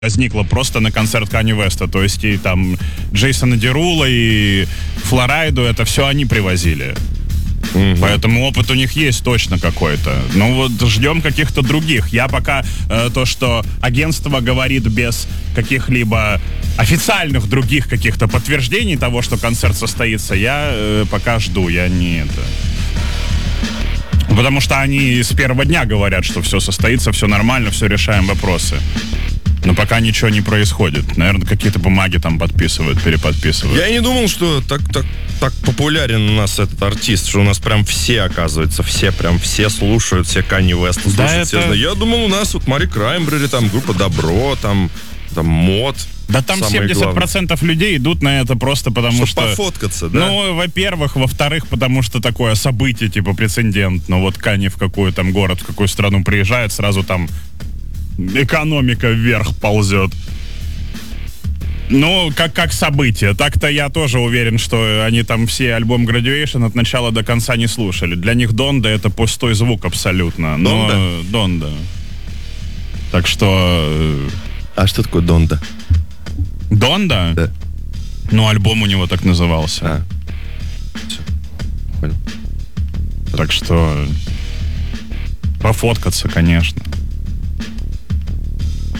возникла просто на концерт Канье Уэста. То есть и там Джейсона Дерула, и Флорайду, это все они привозили. Поэтому опыт у них есть точно какой-то. Ну вот ждем каких-то других. Я пока то, что агентство говорит без каких-либо официальных других каких-то подтверждений того, что концерт состоится, я пока жду. Я не это... Потому что они с первого дня говорят, что все состоится, все нормально, все решаем вопросы. Но пока ничего не происходит. Наверное, какие-то бумаги там подписывают, переподписывают. Я и не думал, что так популярен у нас этот артист, что у нас прям все, оказывается, все слушают, все Канье Уэста слушают. Да, все это... знают. Я думал, у нас вот Мари Краймбрери, там группа Добро, там Мод. Да там 70% людей идут на это просто потому что... пофоткаться, да? Ну, во-первых. Во-вторых, потому что такое событие, типа прецедент. Ну вот Канье в какой там город, в какую страну приезжает, сразу там экономика вверх ползет. Ну, как событие. Так-то я тоже уверен, что они там все альбом Graduation от начала до конца не слушали. Для них Донда — это пустой звук абсолютно. Но Донда. Так что... А что такое Донда? Донда? Да. Ну, альбом у него так назывался. Все. Понял. Так что... Пофоткаться, конечно.